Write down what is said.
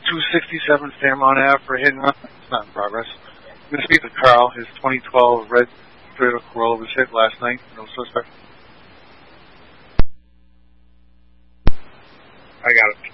267 Fairmont Ave for a hit and run. It's not in progress. I'm going to speak to Carl. His 2012 red Toyota Corolla was hit last night. No suspect. I got it.